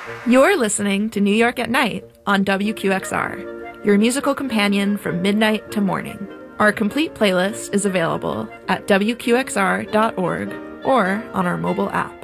You're listening to New York at Night on WQXR, your musical companion from midnight to morning. Our complete playlist is available at WQXR.org or on our mobile app.